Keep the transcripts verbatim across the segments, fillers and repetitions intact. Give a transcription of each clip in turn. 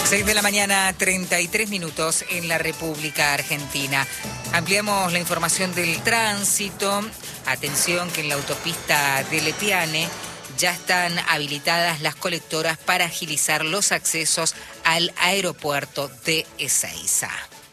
seis de la mañana, treinta y tres minutos en la República Argentina. Ampliamos la información del tránsito. Atención que en la autopista de Lepiane ya están habilitadas las colectoras para agilizar los accesos al aeropuerto de Ezeiza.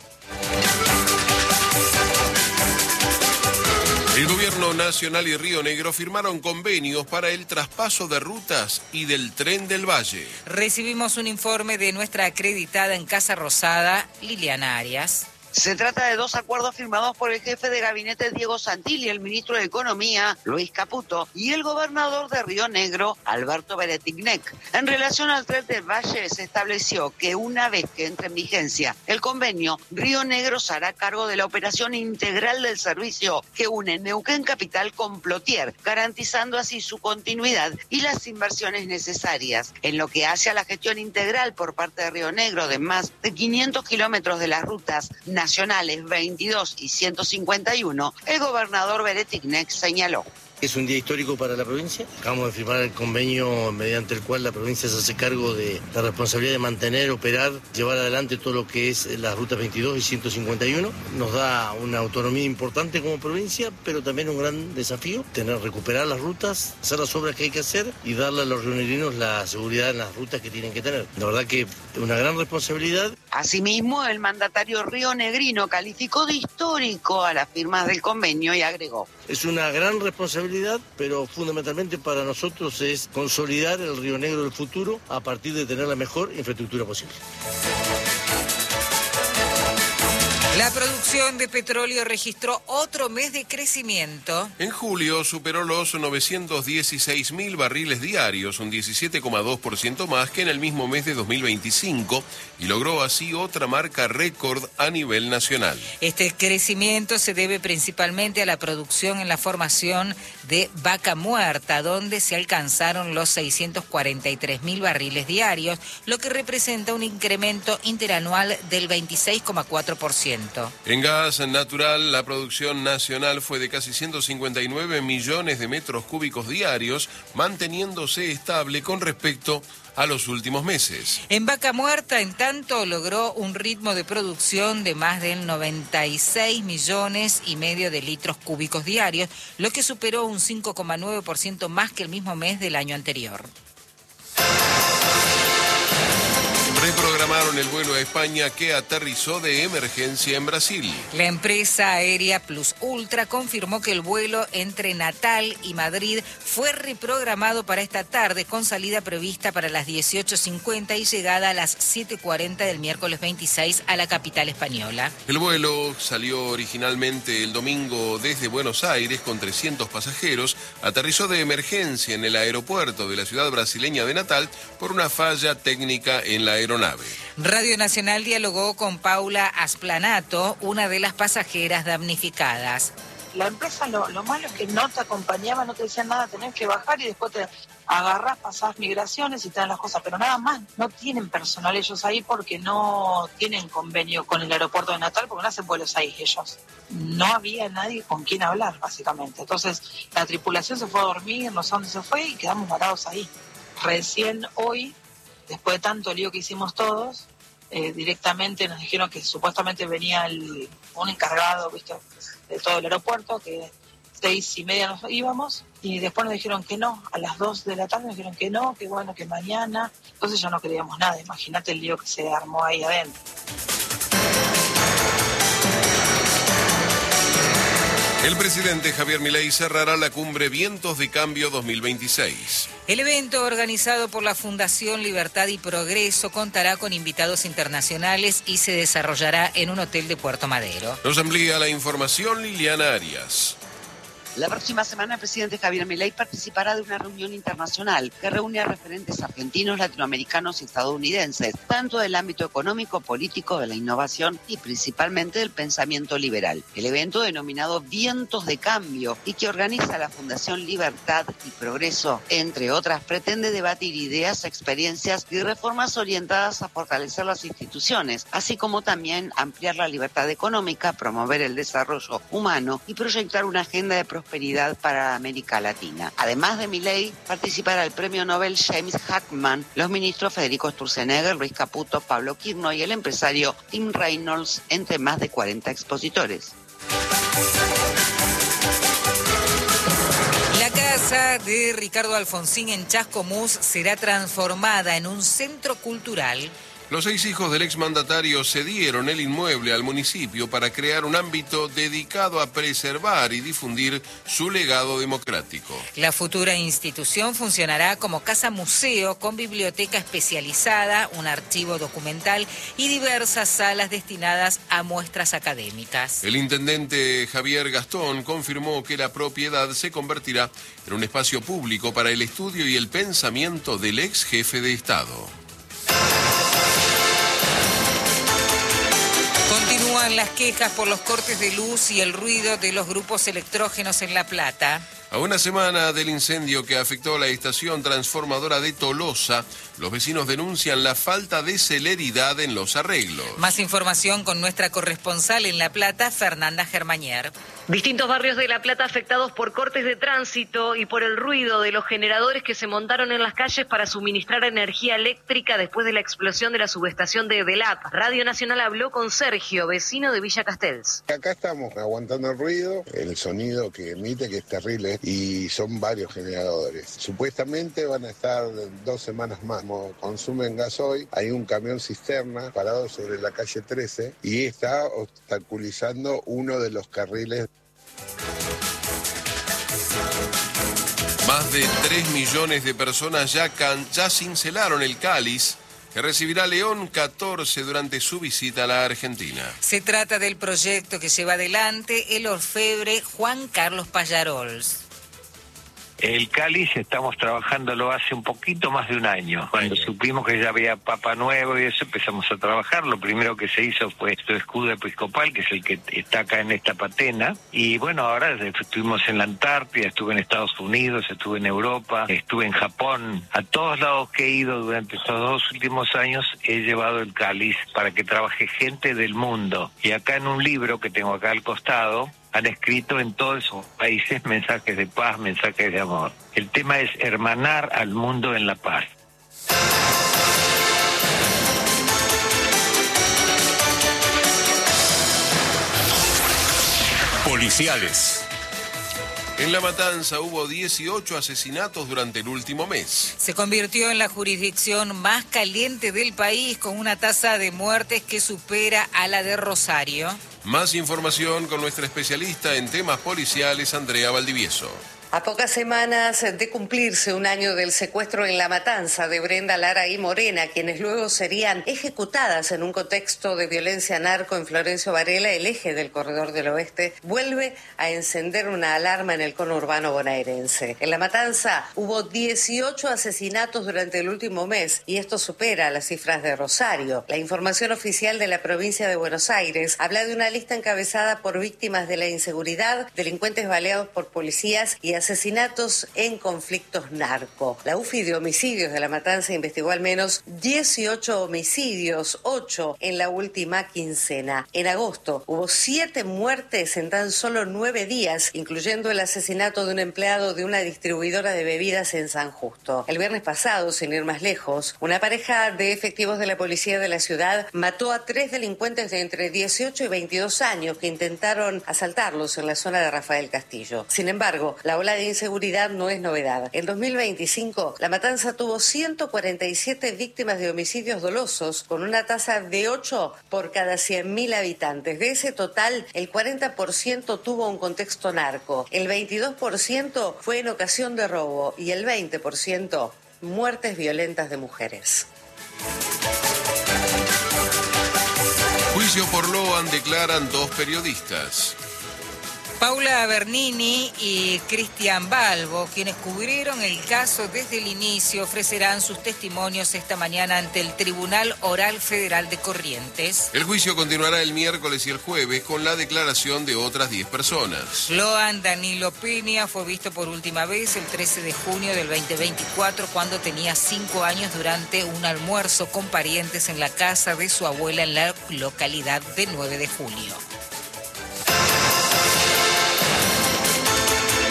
El Gobierno Nacional y Río Negro firmaron convenios para el traspaso de rutas y del Tren del Valle. Recibimos un informe de nuestra acreditada en Casa Rosada, Liliana Arias. Se trata de dos acuerdos firmados por el jefe de gabinete Diego Santilli, el ministro de Economía, Luis Caputo, y el gobernador de Río Negro, Alberto Beretignek. En relación al Tren del Valle, se estableció que una vez que entre en vigencia el convenio, Río Negro se hará cargo de la operación integral del servicio que une Neuquén Capital con Plotier, garantizando así su continuidad y las inversiones necesarias. En lo que hace a la gestión integral por parte de Río Negro de más de quinientos kilómetros de las rutas nacionales veintidós y ciento cincuenta y uno, el gobernador Beretignek señaló. Es un día histórico para la provincia. Acabamos de firmar el convenio mediante el cual la provincia se hace cargo de la responsabilidad de mantener, operar, llevar adelante todo lo que es las rutas veintidós y ciento cincuenta y uno. Nos da una autonomía importante como provincia, pero también un gran desafío, tener, recuperar las rutas, hacer las obras que hay que hacer y darle a los rionegrinos la seguridad en las rutas que tienen que tener. La verdad que es una gran responsabilidad. Asimismo, el mandatario rionegrino calificó de histórico a las firmas del convenio y agregó. Es una gran responsabilidad, pero fundamentalmente para nosotros es consolidar el Río Negro del futuro a partir de tener la mejor infraestructura posible. La producción de petróleo registró otro mes de crecimiento. En julio superó los novecientos dieciséis mil barriles diarios, un diecisiete coma dos por ciento más que en el mismo mes de dos mil veinticinco, y logró así otra marca récord a nivel nacional. Este crecimiento se debe principalmente a la producción en la formación de Vaca Muerta, donde se alcanzaron los seiscientos cuarenta y tres mil barriles diarios, lo que representa un incremento interanual del veintiséis coma cuatro por ciento. En gas natural, la producción nacional fue de casi ciento cincuenta y nueve millones de metros cúbicos diarios, manteniéndose estable con respecto a los últimos meses. En Vaca Muerta, en tanto, logró un ritmo de producción de más de noventa y seis millones y medio de litros cúbicos diarios, lo que superó un cinco coma nueve por ciento más que el mismo mes del año anterior. Reprogramaron el vuelo a España que aterrizó de emergencia en Brasil. La empresa aérea Plus Ultra confirmó que el vuelo entre Natal y Madrid fue reprogramado para esta tarde, con salida prevista para las dieciocho cincuenta y llegada a las siete cuarenta del miércoles veintiséis a la capital española. El vuelo salió originalmente el domingo desde Buenos Aires con trescientos pasajeros, aterrizó de emergencia en el aeropuerto de la ciudad brasileña de Natal por una falla técnica en la aeronave. Radio Nacional dialogó con Paula Asplanato, una de las pasajeras damnificadas. La empresa lo, lo malo es que no te acompañaba, no te decían nada, tenés que bajar y después te agarrás, pasás migraciones y te dan las cosas, pero nada más. No tienen personal ellos ahí porque no tienen convenio con el aeropuerto de Natal, porque no hacen vuelos ahí ellos. No había nadie con quien hablar, básicamente. Entonces la tripulación se fue a dormir, no sé dónde se fue y quedamos varados ahí. Recién hoy, después de tanto lío que hicimos todos, eh, directamente nos dijeron que supuestamente venía el, un encargado, ¿viste?, de todo el aeropuerto, que seis y media nos íbamos, y después nos dijeron que no, a las dos de la tarde nos dijeron que no, que bueno, que mañana. Entonces ya no creíamos nada, imagínate el lío que se armó ahí adentro. El presidente Javier Milei cerrará la cumbre Vientos de Cambio dos mil veintiséis. El evento, organizado por la Fundación Libertad y Progreso, contará con invitados internacionales y se desarrollará en un hotel de Puerto Madero. Nos amplía la información Liliana Arias. La próxima semana el presidente Javier Milei participará de una reunión internacional que reúne a referentes argentinos, latinoamericanos y estadounidenses, tanto del ámbito económico, político, de la innovación y principalmente del pensamiento liberal. El evento, denominado Vientos de Cambio y que organiza la Fundación Libertad y Progreso, entre otras, pretende debatir ideas, experiencias y reformas orientadas a fortalecer las instituciones, así como también ampliar la libertad económica, promover el desarrollo humano y proyectar una agenda de prosperidad prosperidad para América Latina. Además de Milei, participará el premio Nobel James Hackman, los ministros Federico Sturzenegger, Luis Caputo, Pablo Quirno y el empresario Tim Reynolds, entre más de cuarenta expositores. La casa de Ricardo Alfonsín en Chascomús será transformada en un centro cultural. Los seis hijos del exmandatario cedieron el inmueble al municipio para crear un ámbito dedicado a preservar y difundir su legado democrático. La futura institución funcionará como casa-museo con biblioteca especializada, un archivo documental y diversas salas destinadas a muestras académicas. El intendente Javier Gastón confirmó que la propiedad se convertirá en un espacio público para el estudio y el pensamiento del ex jefe de Estado. Continúan las quejas por los cortes de luz y el ruido de los grupos electrógenos en La Plata. A una semana del incendio que afectó la estación transformadora de Tolosa, los vecinos denuncian la falta de celeridad en los arreglos. Más información con nuestra corresponsal en La Plata, Fernanda Germañer. Distintos barrios de La Plata afectados por cortes de tránsito y por el ruido de los generadores que se montaron en las calles para suministrar energía eléctrica después de la explosión de la subestación de Delap. Radio Nacional habló con Sergio, vecino de Villa Castells. Acá estamos aguantando el ruido, el sonido que emite, que es terrible, y son varios generadores. Supuestamente van a estar dos semanas más. Como consumen gasoil, hay un camión cisterna parado sobre la calle trece y está obstaculizando uno de los carriles. Más de tres millones de personas ya, can, ya cincelaron el cáliz que recibirá León catorce durante su visita a la Argentina. Se trata del proyecto que lleva adelante el orfebre Juan Carlos Pallarols. El cáliz estamos trabajándolo hace un poquito más de un año. Cuando supimos que ya había Papa Nuevo y eso, empezamos a trabajar. Lo primero que se hizo fue este escudo episcopal, que es el que está acá en esta patena. Y bueno, ahora estuvimos en la Antártida, estuve en Estados Unidos, estuve en Europa, estuve en Japón. A todos lados que he ido durante estos dos últimos años he llevado el cáliz para que trabaje gente del mundo. Y acá en un libro que tengo acá al costado, han escrito en todos esos países mensajes de paz, mensajes de amor. El tema es hermanar al mundo en la paz. Policiales. En La Matanza hubo dieciocho asesinatos durante el último mes. Se convirtió en la jurisdicción más caliente del país, con una tasa de muertes que supera a la de Rosario. Más información con nuestra especialista en temas policiales, Andrea Valdivieso. A pocas semanas de cumplirse un año del secuestro en La Matanza de Brenda Lara y Morena, quienes luego serían ejecutadas en un contexto de violencia narco en Florencio Varela, el eje del Corredor del Oeste, vuelve a encender una alarma en el conurbano bonaerense. En La Matanza hubo dieciocho asesinatos durante el último mes y esto supera las cifras de Rosario. La información oficial de la provincia de Buenos Aires habla de una lista encabezada por víctimas de la inseguridad, delincuentes baleados por policías y asesinatos en conflictos narco. La U F I de homicidios de La Matanza investigó al menos dieciocho homicidios, ocho en la última quincena. En agosto hubo siete muertes en tan solo nueve días, incluyendo el asesinato de un empleado de una distribuidora de bebidas en San Justo. El viernes pasado, sin ir más lejos, una pareja de efectivos de la policía de la ciudad mató a tres delincuentes de entre dieciocho y veintidós años que intentaron asaltarlos en la zona de Rafael Castillo. Sin embargo, la ola de inseguridad no es novedad. En dos mil veinticinco, La Matanza tuvo ciento cuarenta y siete víctimas de homicidios dolosos, con una tasa de ocho por cada cien mil habitantes. De ese total, el cuarenta por ciento tuvo un contexto narco, el veintidós por ciento fue en ocasión de robo y el veinte por ciento muertes violentas de mujeres. Juicio por Loan declaran dos periodistas. Paula Bernini y Cristian Balbo, quienes cubrieron el caso desde el inicio, ofrecerán sus testimonios esta mañana ante el Tribunal Oral Federal de Corrientes. El juicio continuará el miércoles y el jueves con la declaración de otras diez personas. Loan Danilo Peña fue visto por última vez el trece de junio del veinte veinticuatro, cuando tenía cinco años, durante un almuerzo con parientes en la casa de su abuela en la localidad de nueve de julio.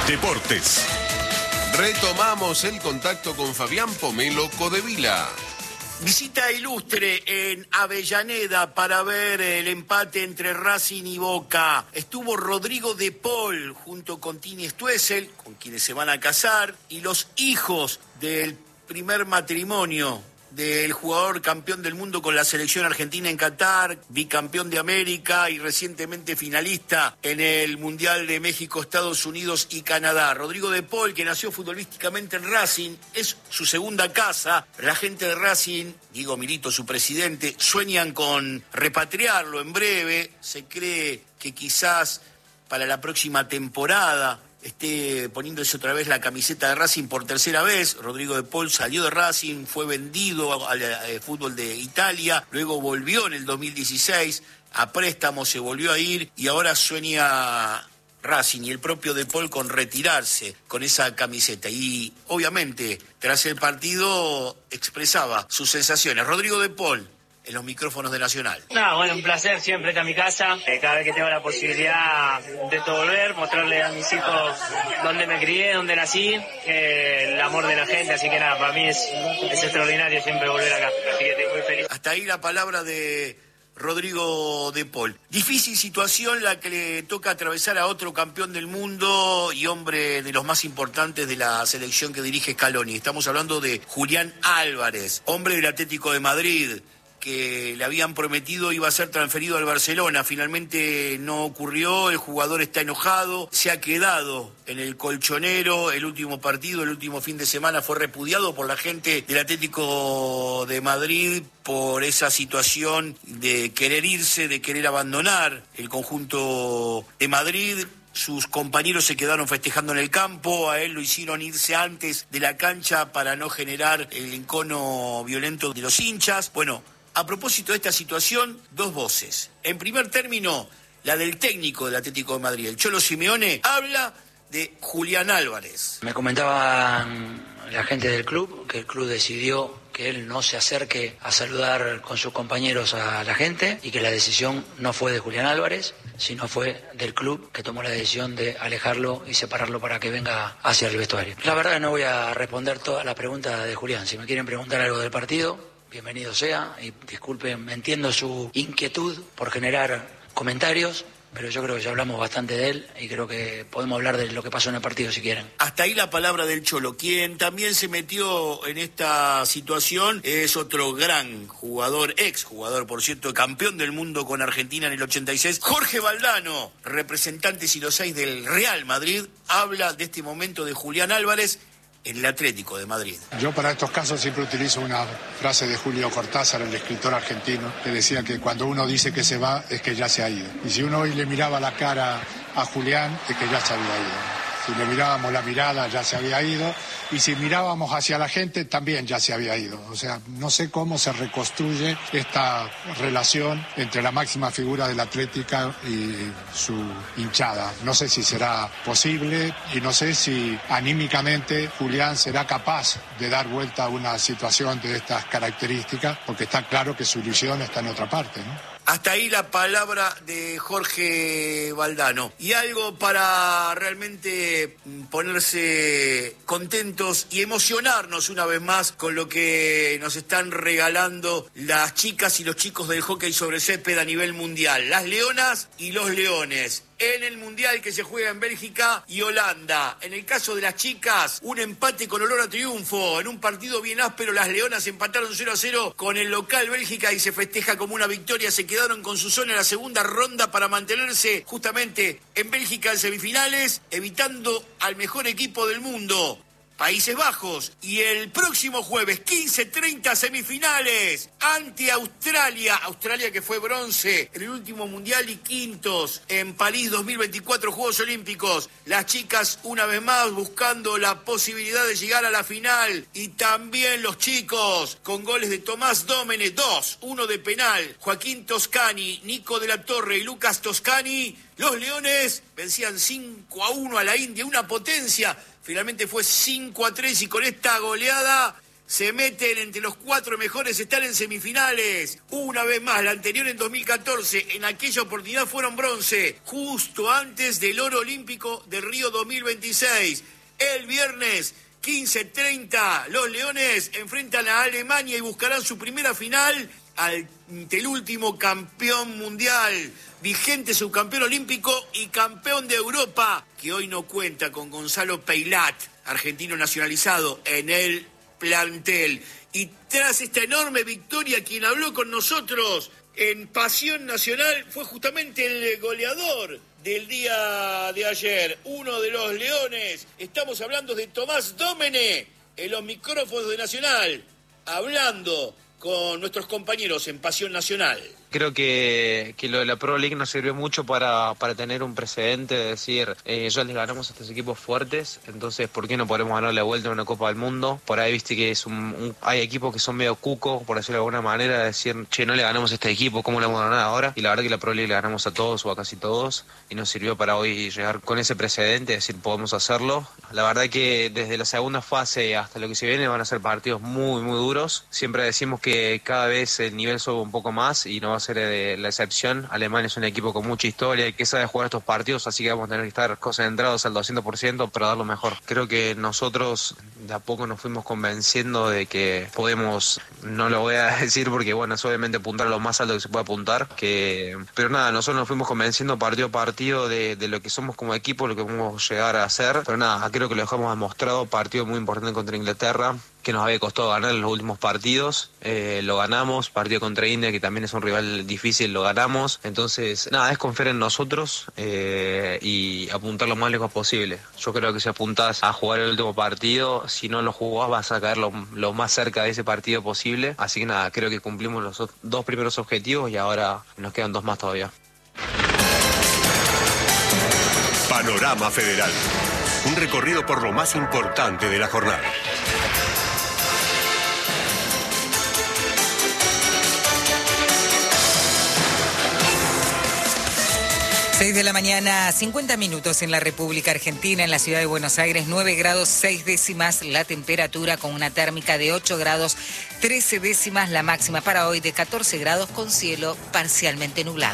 Deportes. Retomamos el contacto con Fabián Pomelo Codevila. Visita ilustre en Avellaneda para ver el empate entre Racing y Boca. Estuvo Rodrigo de Paul junto con Tini Stoessel, con quienes se van a casar, y los hijos del primer matrimonio del jugador campeón del mundo con la selección argentina en Qatar, bicampeón de América y recientemente finalista en el Mundial de México, Estados Unidos y Canadá. Rodrigo de Paul, que nació futbolísticamente en Racing, es su segunda casa. La gente de Racing, Diego Milito, su presidente, sueñan con repatriarlo en breve. Se cree que quizás para la próxima temporada esté poniéndose otra vez la camiseta de Racing por tercera vez. Rodrigo de Paul salió de Racing, fue vendido al, al fútbol de Italia, luego volvió en el dos mil dieciséis a préstamo, se volvió a ir y ahora sueña Racing y el propio de Paul con retirarse con esa camiseta. Y obviamente tras el partido expresaba sus sensaciones. Rodrigo de Paul en los micrófonos de Nacional. No, bueno, un placer siempre estar en mi casa. Eh, cada vez que tengo la posibilidad de esto volver, mostrarle a mis hijos dónde me crié, dónde nací, eh, el amor de la gente. Así que nada, para mí es, es extraordinario siempre volver acá. Así que estoy muy feliz. Hasta ahí la palabra de Rodrigo de Paul. Difícil situación la que le toca atravesar a otro campeón del mundo y hombre de los más importantes de la selección que dirige Scaloni. Estamos hablando de Julián Álvarez, hombre del Atlético de Madrid, que le habían prometido iba a ser transferido al Barcelona. Finalmente no ocurrió, el jugador está enojado, se ha quedado en el colchonero. El último partido, el último fin de semana fue repudiado por la gente del Atlético de Madrid por esa situación de querer irse, de querer abandonar el conjunto de Madrid. Sus compañeros se quedaron festejando en el campo, a él lo hicieron irse antes de la cancha para no generar el encono violento de los hinchas. Bueno, a propósito de esta situación, dos voces. En primer término, la del técnico del Atlético de Madrid, el Cholo Simeone, habla de Julián Álvarez. Me comentaba la gente del club que el club decidió que él no se acerque a saludar con sus compañeros a la gente y que la decisión no fue de Julián Álvarez, sino fue del club que tomó la decisión de alejarlo y separarlo para que venga hacia el vestuario. La verdad que no voy a responder todas las preguntas de Julián. Si me quieren preguntar algo del partido, bienvenido sea, y disculpen, entiendo su inquietud por generar comentarios, pero yo creo que ya hablamos bastante de él y creo que podemos hablar de lo que pasó en el partido si quieren. Hasta ahí la palabra del Cholo. Quien también se metió en esta situación es otro gran jugador, ex jugador, por cierto, campeón del mundo con Argentina en el ochenta y seis, Jorge Valdano, representante siglo seis del Real Madrid, habla de este momento de Julián Álvarez en el Atlético de Madrid. Yo para estos casos siempre utilizo una frase de Julio Cortázar, el escritor argentino, que decía que cuando uno dice que se va es que ya se ha ido. Y si uno hoy le miraba la cara a Julián es que ya se había ido. Si le mirábamos la mirada ya se había ido, y si mirábamos hacia la gente también ya se había ido. O sea, no sé cómo se reconstruye esta relación entre la máxima figura de la Atlética y su hinchada. No sé si será posible y no sé si anímicamente Julián será capaz de dar vuelta a una situación de estas características, porque está claro que su ilusión está en otra parte, ¿no? Hasta ahí la palabra de Jorge Valdano. Y algo para realmente ponerse contentos y emocionarnos una vez más con lo que nos están regalando las chicas y los chicos del hockey sobre césped a nivel mundial. Las leonas y los leones en el Mundial que se juega en Bélgica y Holanda. En el caso de las chicas, un empate con olor a triunfo. En un partido bien áspero, las leonas empataron cero a cero con el local Bélgica y se festeja como una victoria. Se quedaron con su zona en la segunda ronda para mantenerse justamente en Bélgica en semifinales, evitando al mejor equipo del mundo, Países Bajos. Y el próximo jueves, quince treinta, semifinales ante Australia. Australia que fue bronce en el último mundial y quintos en París dos mil veinticuatro, Juegos Olímpicos. Las chicas una vez más buscando la posibilidad de llegar a la final. Y también los chicos con goles de Tomás Dómene, dos, uno de penal. Joaquín Toscani, Nico de la Torre y Lucas Toscani. Los leones vencían cinco a uno a la India, una potencia. Finalmente fue cinco a tres y con esta goleada se meten entre los cuatro mejores, están en semifinales. Una vez más, la anterior en dos mil catorce, en aquella oportunidad fueron bronce, justo antes del oro olímpico de Río dos mil veintiséis. El viernes quince treinta, los Leones enfrentan a Alemania y buscarán su primera final ante el último campeón mundial, vigente subcampeón olímpico y campeón de Europa, que hoy no cuenta con Gonzalo Peilat, argentino nacionalizado, en el plantel. Y tras esta enorme victoria, quien habló con nosotros en Pasión Nacional fue justamente el goleador del día de ayer, uno de los Leones. Estamos hablando de Tomás Domene en los micrófonos de Nacional, hablando con nuestros compañeros en Pasión Nacional. Creo que, que lo de la Pro League nos sirvió mucho para, para tener un precedente de decir, eh, ya les ganamos a estos equipos fuertes, entonces ¿por qué no podemos ganar la vuelta en una Copa del Mundo? Por ahí viste que es un, un, hay equipos que son medio cucos, por decirlo de alguna manera, de decir, che, no le ganamos a este equipo, ¿cómo le vamos a ganar ahora? Y la verdad que la Pro League le ganamos a todos o a casi todos, y nos sirvió para hoy llegar con ese precedente, decir, podemos hacerlo. La verdad que desde la segunda fase hasta lo que se viene van a ser partidos muy, muy duros. Siempre decimos que cada vez el nivel sube un poco más y no va a ser de la excepción. Alemania es un equipo con mucha historia y que sabe jugar estos partidos, así que vamos a tener que estar concentrados al doscientos por ciento para dar lo mejor. Creo que nosotros de a poco nos fuimos convenciendo de que podemos, no lo voy a decir porque bueno, es obviamente apuntar a lo más alto que se puede apuntar, que, pero nada, nosotros nos fuimos convenciendo partido a partido de, de lo que somos como equipo, lo que podemos llegar a hacer, pero nada, creo que lo dejamos demostrado. Partido muy importante contra Inglaterra, que nos había costado ganar en los últimos partidos, eh, lo ganamos. Partido contra India, que también es un rival difícil, lo ganamos. Entonces, nada, es confiar en nosotros eh, y apuntar lo más lejos posible. Yo creo que si apuntás a jugar el último partido, si no lo jugás vas a caer lo, lo más cerca de ese partido posible. Así que nada, creo que cumplimos los dos primeros objetivos y ahora nos quedan dos más todavía. Panorama Federal. Un recorrido por lo más importante de la jornada. seis de la mañana, cincuenta minutos en la República Argentina, en la ciudad de Buenos Aires, nueve grados seis décimas la temperatura, con una térmica de ocho grados trece décimas, la máxima para hoy de catorce grados con cielo parcialmente nublado.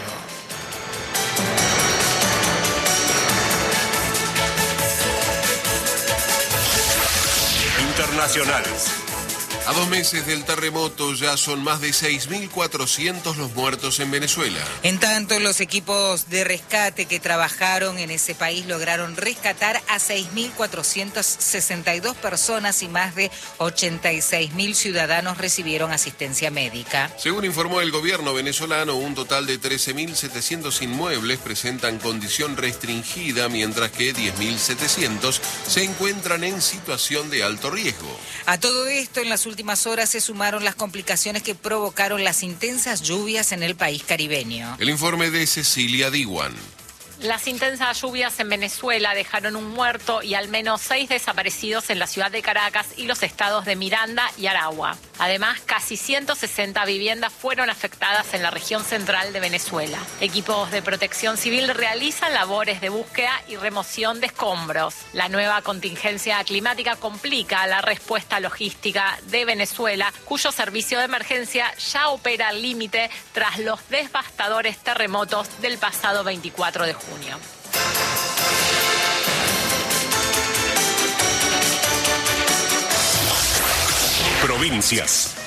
Internacionales. A dos meses del terremoto ya son más de seis mil cuatrocientos los muertos en Venezuela. En tanto, los equipos de rescate que trabajaron en ese país lograron rescatar a seis mil cuatrocientas sesenta y dos personas y más de ochenta y seis mil ciudadanos recibieron asistencia médica. Según informó el gobierno venezolano, un total de trece mil setecientos inmuebles presentan condición restringida, mientras que diez mil setecientos se encuentran en situación de alto riesgo. A todo esto, en las últimas últimas horas se sumaron las complicaciones que provocaron las intensas lluvias en el país caribeño. El informe de Cecilia Diwan. Las intensas lluvias en Venezuela dejaron un muerto y al menos seis desaparecidos en la ciudad de Caracas y los estados de Miranda y Aragua. Además, casi ciento sesenta viviendas fueron afectadas en la región central de Venezuela. Equipos de protección civil realizan labores de búsqueda y remoción de escombros. La nueva contingencia climática complica la respuesta logística de Venezuela, cuyo servicio de emergencia ya opera al límite tras los devastadores terremotos del pasado veinticuatro de junio. Junio. Provincias.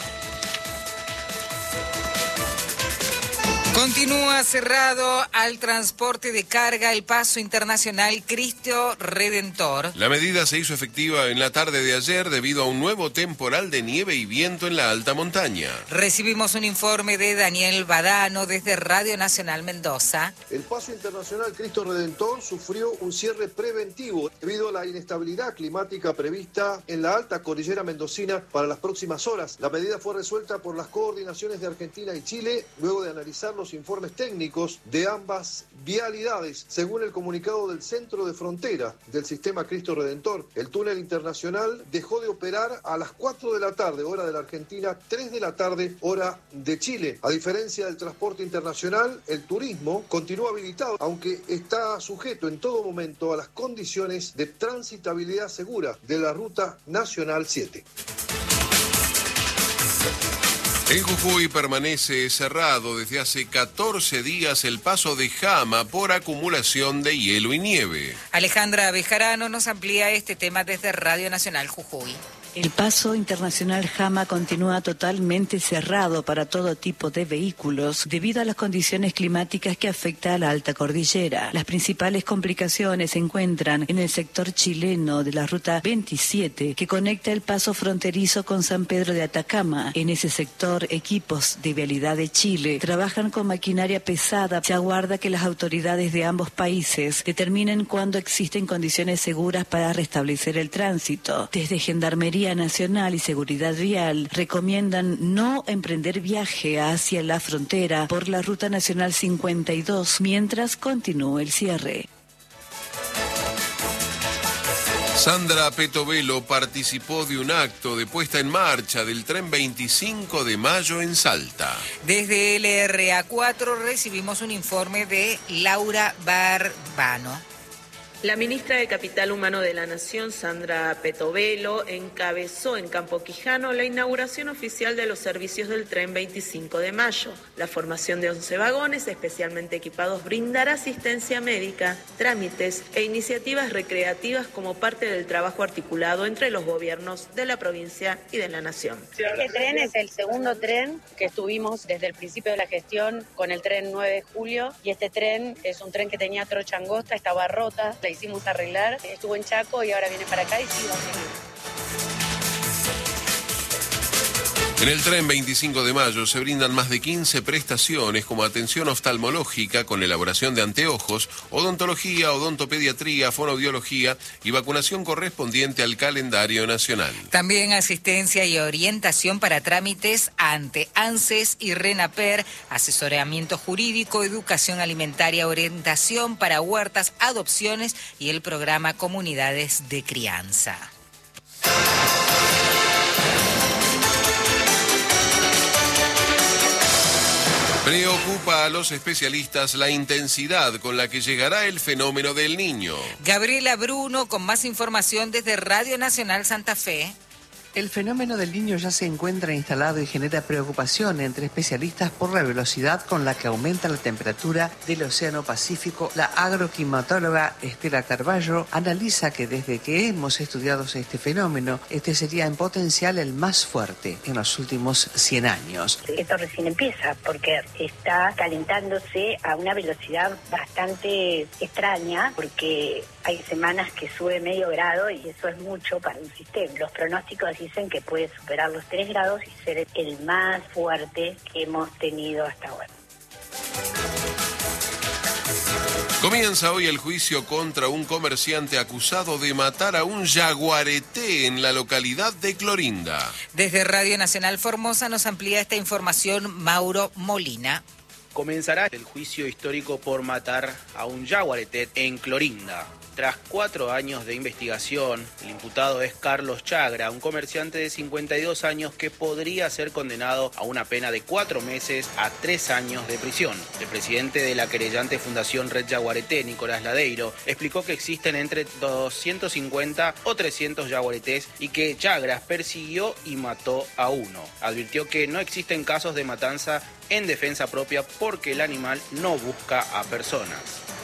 Continúa cerrado al transporte de carga el paso internacional Cristo Redentor. La medida se hizo efectiva en la tarde de ayer debido a un nuevo temporal de nieve y viento en la alta montaña. Recibimos un informe de Daniel Badano desde Radio Nacional Mendoza. El paso internacional Cristo Redentor sufrió un cierre preventivo debido a la inestabilidad climática prevista en la alta cordillera mendocina para las próximas horas. La medida fue resuelta por las coordinaciones de Argentina y Chile luego de analizar los informes técnicos de ambas vialidades. Según el comunicado del Centro de Frontera del Sistema Cristo Redentor, el túnel internacional dejó de operar a las cuatro de la tarde, hora de la Argentina, tres de la tarde, hora de Chile. A diferencia del transporte internacional, el turismo continúa habilitado, aunque está sujeto en todo momento a las condiciones de transitabilidad segura de la Ruta Nacional siete. En Jujuy permanece cerrado desde hace catorce días el paso de Jama por acumulación de hielo y nieve. Alejandra Bejarano nos amplía este tema desde Radio Nacional Jujuy. El paso internacional Jama continúa totalmente cerrado para todo tipo de vehículos debido a las condiciones climáticas que afecta a la alta cordillera. Las principales complicaciones se encuentran en el sector chileno de la ruta veintisiete que conecta el paso fronterizo con San Pedro de Atacama. En ese sector, equipos de Vialidad de Chile trabajan con maquinaria pesada. Se aguarda que las autoridades de ambos países determinen cuándo existen condiciones seguras para restablecer el tránsito. Desde Gendarmería Nacional y Seguridad Vial recomiendan no emprender viaje hacia la frontera por la Ruta Nacional cincuenta y dos mientras continúe el cierre. Sandra Petovelo participó de un acto de puesta en marcha del tren veinticinco de mayo en Salta. Desde L R A cuatro recibimos un informe de Laura Barbano. La ministra de Capital Humano de la Nación, Sandra Petovelo, encabezó en Campo Quijano la inauguración oficial de los servicios del tren veinticinco de mayo. La formación de once vagones especialmente equipados brindará asistencia médica, trámites e iniciativas recreativas como parte del trabajo articulado entre los gobiernos de la provincia y de la Nación. Este tren es el segundo tren que estuvimos desde el principio de la gestión con el tren nueve de julio y este tren es un tren que tenía trocha angosta, estaba rota. La hicimos arreglar, estuvo en Chaco y ahora viene para acá y sí va a seguir. En el tren veinticinco de mayo se brindan más de quince prestaciones como atención oftalmológica con elaboración de anteojos, odontología, odontopediatría, fonoaudiología y vacunación correspondiente al calendario nacional. También asistencia y orientación para trámites ante ANSES y RENAPER, asesoramiento jurídico, educación alimentaria, orientación para huertas, adopciones y el programa Comunidades de Crianza. Preocupa a los especialistas la intensidad con la que llegará el fenómeno del Niño. Gabriela Bruno con más información desde Radio Nacional Santa Fe. El fenómeno del Niño ya se encuentra instalado y genera preocupación entre especialistas por la velocidad con la que aumenta la temperatura del Océano Pacífico. La agroclimatóloga Estela Carballo analiza que desde que hemos estudiado este fenómeno, este sería en potencial el más fuerte en los últimos cien años. Esto recién empieza porque está calentándose a una velocidad bastante extraña porque hay semanas que sube medio grado y eso es mucho para un sistema. Los pronósticos dicen que puede superar los tres grados y ser el más fuerte que hemos tenido hasta ahora. Comienza hoy el juicio contra un comerciante acusado de matar a un yaguareté en la localidad de Clorinda. Desde Radio Nacional Formosa nos amplía esta información Mauro Molina. Comenzará el juicio histórico por matar a un yaguareté en Clorinda. Tras cuatro años de investigación, el imputado es Carlos Chagra, un comerciante de cincuenta y dos años que podría ser condenado a una pena de cuatro meses a tres años de prisión. El presidente de la querellante Fundación Red Yaguareté, Nicolás Ladeiro, explicó que existen entre doscientos cincuenta o trescientos yaguaretés y que Chagra persiguió y mató a uno. Advirtió que no existen casos de matanza en defensa propia porque el animal no busca a personas.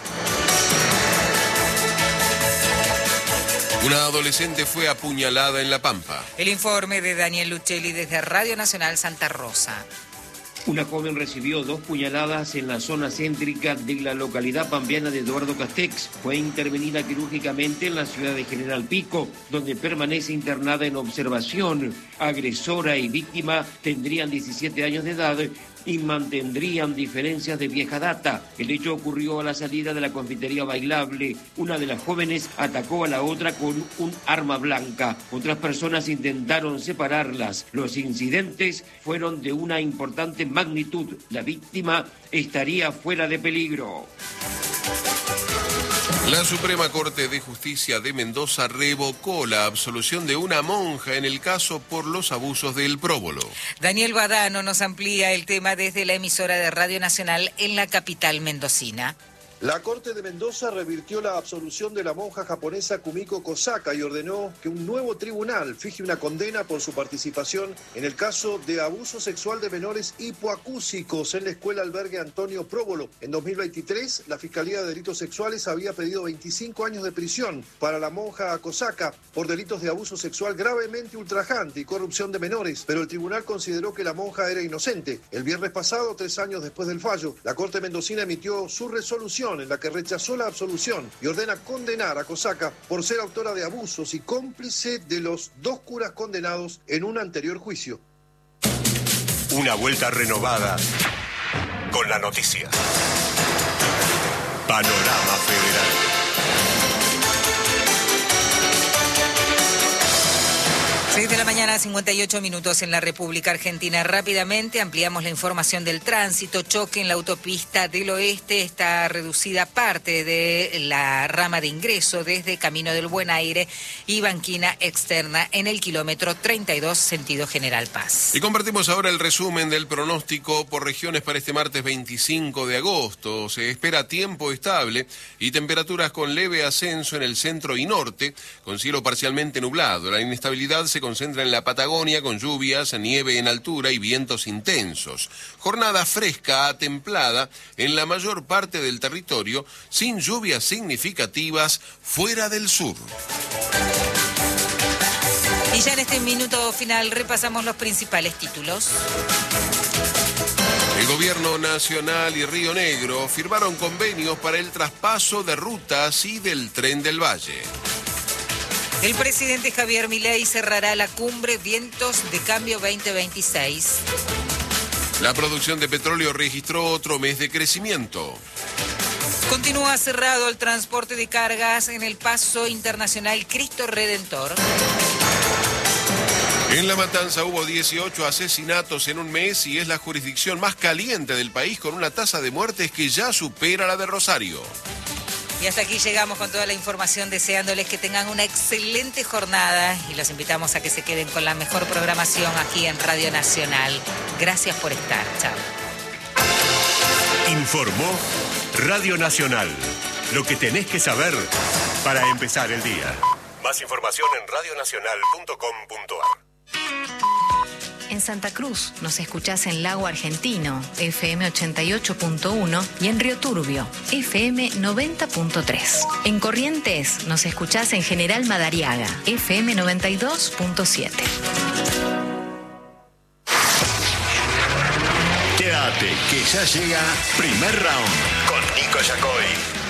Una adolescente fue apuñalada en La Pampa. El informe de Daniel Luchelli desde Radio Nacional Santa Rosa. Una joven recibió dos puñaladas en la zona céntrica de la localidad pampeana de Eduardo Castex. Fue intervenida quirúrgicamente en la ciudad de General Pico, donde permanece internada en observación. Agresora y víctima tendrían diecisiete años de edad y mantendrían diferencias de vieja data. El hecho ocurrió a la salida de la confitería Bailable. Una de las jóvenes atacó a la otra con un arma blanca. Otras personas intentaron separarlas. Los incidentes fueron de una importante magnitud. La víctima estaría fuera de peligro. La Suprema Corte de Justicia de Mendoza revocó la absolución de una monja en el caso por los abusos del próbolo. Daniel Badano nos amplía el tema desde la emisora de Radio Nacional en la capital mendocina. La Corte de Mendoza revirtió la absolución de la monja japonesa Kumiko Kosaka y ordenó que un nuevo tribunal fije una condena por su participación en el caso de abuso sexual de menores hipoacúsicos en la escuela albergue Antonio Próbolo. En dos mil veintitrés, la Fiscalía de Delitos Sexuales había pedido veinticinco años de prisión para la monja Kosaka por delitos de abuso sexual gravemente ultrajante y corrupción de menores, pero el tribunal consideró que la monja era inocente. El viernes pasado, tres años después del fallo, la Corte mendocina emitió su resolución en la que rechazó la absolución y ordena condenar a Kosaka por ser autora de abusos y cómplice de los dos curas condenados en un anterior juicio. Una vuelta renovada con la noticia. Panorama Federal. seis de la mañana, cincuenta y ocho minutos en la República Argentina. Rápidamente ampliamos la información del tránsito. Choque en la autopista del Oeste. Está reducida parte de la rama de ingreso desde Camino del Buen Aire y banquina externa en el kilómetro treinta y dos, sentido General Paz. Y compartimos ahora el resumen del pronóstico por regiones para este martes veinticinco de agosto. Se espera tiempo estable y temperaturas con leve ascenso en el centro y norte, con cielo parcialmente nublado. La inestabilidad se concentra en la Patagonia con lluvias, nieve en altura y vientos intensos. Jornada fresca a templada en la mayor parte del territorio, sin lluvias significativas fuera del sur. Y ya en este minuto final repasamos los principales títulos. El Gobierno Nacional y Río Negro firmaron convenios para el traspaso de rutas y del Tren del Valle. El presidente Javier Milei cerrará la cumbre Vientos de Cambio veinte veintiséis. La producción de petróleo registró otro mes de crecimiento. Continúa cerrado el transporte de cargas en el paso internacional Cristo Redentor. En La Matanza hubo dieciocho asesinatos en un mes y es la jurisdicción más caliente del país con una tasa de muertes que ya supera la de Rosario. Y hasta aquí llegamos con toda la información, deseándoles que tengan una excelente jornada y los invitamos a que se queden con la mejor programación aquí en Radio Nacional. Gracias por estar. Chao. Informó Radio Nacional. Lo que tenés que saber para empezar el día. Más información en radio nacional punto com punto a r. En Santa Cruz nos escuchás en Lago Argentino, F M ochenta y ocho punto uno, y en Río Turbio, F M noventa punto tres. En Corrientes nos escuchás en General Madariaga, F M noventa y dos punto siete. Quédate, que ya llega Primer Round con Nico Yacoy.